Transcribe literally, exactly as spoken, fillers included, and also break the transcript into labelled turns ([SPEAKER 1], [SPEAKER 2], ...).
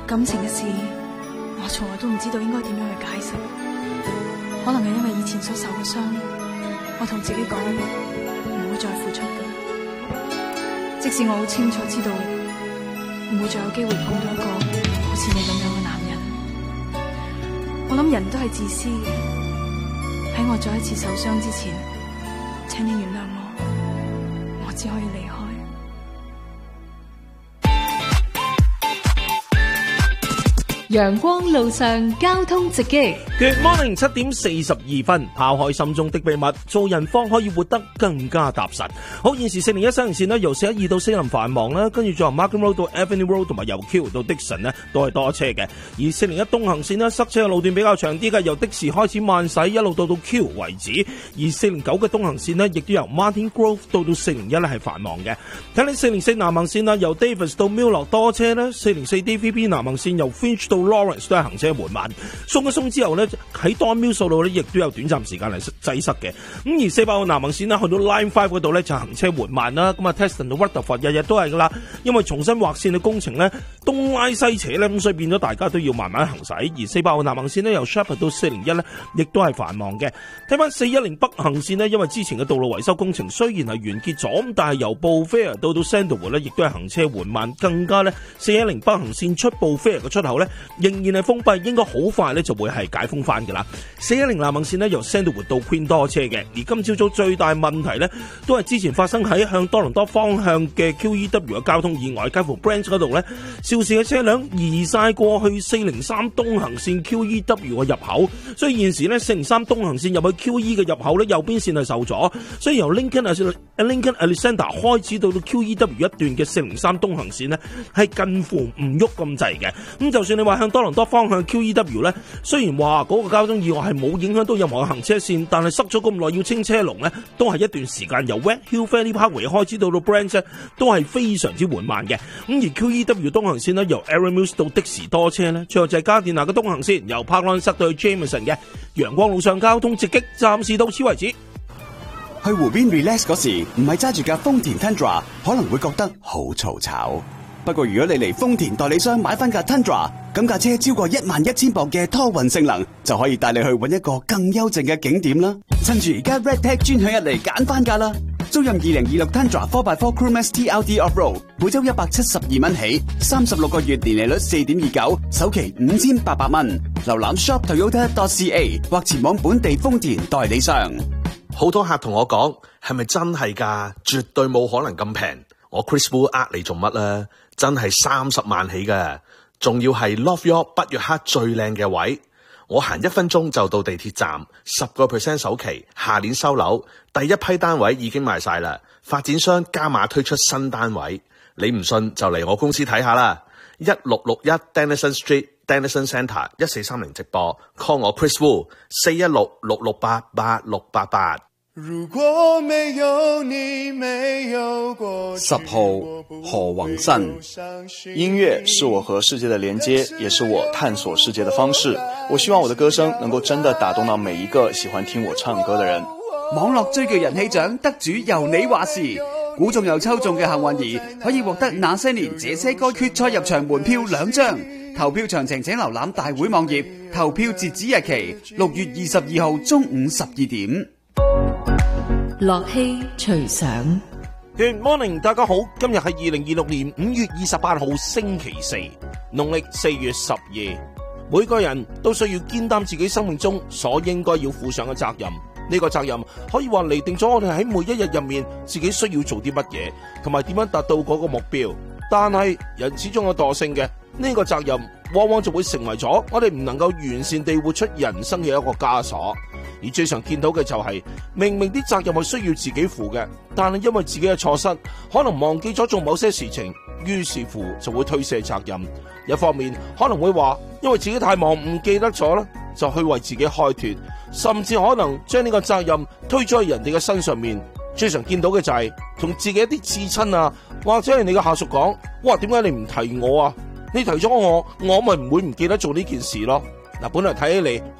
[SPEAKER 1] 感情嘅事，我從來都唔知道應該點樣去解釋。可能係因為以前所受嘅傷，我同自己講唔會再付出嘅。即使我好清楚知道唔會再有機會碰到一個好似你咁樣嘅男人，我諗人都係自私嘅。喺我再一次受傷之前，請你原諒我，我只可以離開。
[SPEAKER 2] 陽光路上交通直擊。
[SPEAKER 3] Good morning， 七點四十二分，拋開心中的秘密，做人方可以活得更加踏實。好，現時四零一西行線呢，由四一二到四林繁忙啦，跟住再由 Markham Road 到 Avenue Road 同埋由 Q 到 Dixon 呢，都係多車嘅。而四零一東行線呢，塞車嘅路段比較長啲嘅，由的士開始慢駛，一路到到 Q 為止。而四零九嘅東行線呢，亦都由 Martin Grove 到到四零一呢係繁忙嘅。睇你四零四南行線啦，由 Davis 到 Mill 多車呢，四零四 D V B 南行線由 Finch 到 Lawrence 都係行車緩慢，鬆一鬆之後呢，喺 Don Mills 數路呢亦都有短暫時間嚟擠塞嘅。咁而四百號南行線呢，去到 Line Five 嗰度呢，就行車緩慢啦。咁啊 Teston 到 Rutherford 日日都係噶啦，因為重新劃線嘅工程呢，東拉西扯呢，咁所以變咗大家都要慢慢行駛。而四百號南行線呢，由 Shepherd 到四零一呢，亦都係繁忙嘅。睇翻四一零北行線呢，因為之前嘅道路維修工程雖然係完結咗，咁但係由 Beaufair 到到 Sandalwood 呢，亦都係行車緩慢，更加呢，四一零北行線出 Beaufair 嘅出口呢，仍然係封閉，應該好快呢就會係解封翻噶啦。四一零南行線呢，由 Sandalwood 到 Queen 多車嘅，而今朝早最大問題呢，都係之前發生喺向多倫多方向嘅 Q E W 嘅交通意外，介乎 Branch 嗰度呢，肇事嘅車輛移晒過去四零三東行線 Q E W 嘅入口，所以現時呢，四零三東行線入去 Q E 嘅入口呢，右邊線係受阻，所以由 Lincoln Lincoln Alexander 開始到到 Q E W 一段嘅四零三東行線呢，係近乎唔喐咁滯嘅。咁就算你話向多倫多方向 Q E W 呢，雖然話嗰個交通意外係冇影響到任何嘅行車線，但係塞咗咁耐要清車龍呢，都係一段時間。由 Red Hill Valley Parkway 開始到到 Branch 都係非常之緩慢嘅。咁而 Q E W 東行線呢，由 Erin Mills 到的士多車呢，最後就係加電拿嘅東行線由 Parkland 塞到去 Jameson 嘅。陽光路上交通直擊，暫時到此為止。
[SPEAKER 4] 去湖邊 relax 嗰時，唔係揸住架豐田 Tundra， 可能會覺得好嘈吵。不過如果你嚟豐田代理商買翻架 Tundra， 咁架車超過一萬一千磅嘅拖運性能，就可以帶你去搵一個更幽靜嘅景點啦。趁住而家 RedTag 專享一嚟揀翻架啦！租任二零二六 Tundra four by four Crewmax T L D Off-Road， 每周一百七十二蚊起，三十六個月年利率四點二九，首期五千八百蚊。瀏覽 shop toyota dot c a 或前往本地豐田代理商。
[SPEAKER 5] 好多客同我講，係咪真係㗎？絕對冇可能咁平。我 Chris Wu 呃你做乜咧？真係三十萬起嘅，仲要係 Love York 北約克最靚嘅位。我行一分鐘就到地鐵站，十個 percent 首期，下年收樓，第一批單位已經賣晒啦。發展商加碼推出新單位，你唔信就嚟我公司睇下啦。一六六一 Denison Street Denison Centre 一四三零直播 ，call 我 Chris Wu 四一六六六八八六八八。
[SPEAKER 6] 如果沒有你沒有過
[SPEAKER 7] 十號何宏新，音樂是我和世界的連接，也是我探索世界的方式。我希望我的歌聲能夠真的打動到每一個喜歡聽我唱歌的人。
[SPEAKER 4] 網絡最具人氣獎得主由你話事，估中又抽中嘅幸運兒可以獲得那些年這些歌決賽入場門票兩張。投票詳情請瀏覽大會網頁，投票截止日期六月二十二號中午十二點。
[SPEAKER 2] 樂器隨想。
[SPEAKER 3] Good morning， 大家好，今日係二零二六年五月二十八號星期四，農曆四月十二。每個人都需要肩擔自己生命中所應該要負上嘅責任，呢個責任可以話釐定咗我哋喺每一日入面自己需要做啲乜嘢，同埋點樣達到嗰個目標。但係人始終有惰性嘅，呢個責任往往就會成為咗我哋唔能夠完善地活出人生嘅一個枷鎖。而最常見到嘅就係，明明啲責任係需要自己負嘅，但係因為自己嘅錯失，可能忘記咗做某些事情，於是乎就會推卸責任。一方面可能會話，因為自己太忙唔記得咗啦，就去為自己開脫，甚至可能將呢個責任推咗喺人哋嘅身上面。最常見到嘅就係同自己一啲至親啊，或者係你嘅下屬講，哇，點解你唔提我啊？你提咗我，我咪唔會唔記得做呢件事咯。嗱，本來睇起嚟